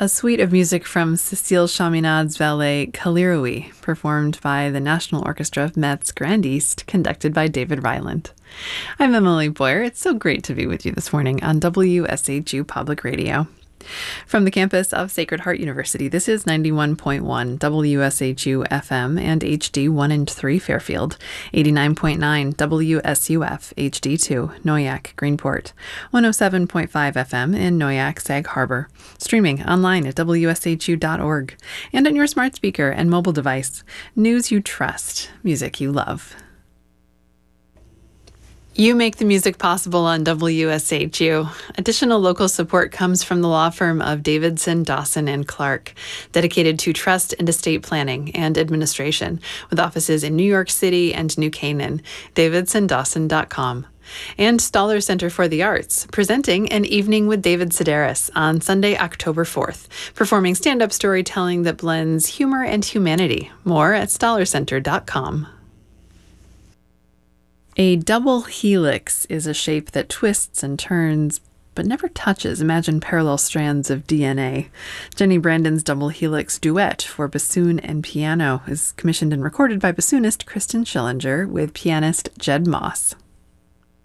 A suite of music from Cécile Chaminade's ballet Kaliroui, performed by the National Orchestra of Metz Grand East, conducted by David Ryland. I'm Emily Boyer. It's so great to be with you this morning on WSHU Public Radio. From the campus of Sacred Heart University, this is 91.1 WSHU FM and HD 1 and 3 Fairfield, 89.9 WSUF HD2 Noyac Greenport, 107.5 FM in Noyac Sag Harbor, streaming online at WSHU.org, and on your smart speaker and mobile device. News you trust, music you love. You make the music possible on WSHU. Additional local support comes from the law firm of Davidson, Dawson, and Clark, dedicated to trust and estate planning and administration, with offices in New York City and New Canaan. DavidsonDawson.com. And Stoller Center for the Arts, presenting An Evening with David Sedaris on Sunday, October 4th, performing stand-up storytelling that blends humor and humanity. More at StollerCenter.com. A double helix is a shape that twists and turns, but never touches. Imagine parallel strands of DNA. Jenny Brandon's double helix duet for bassoon and piano is commissioned and recorded by bassoonist Kristen Schillinger with pianist Jed Moss.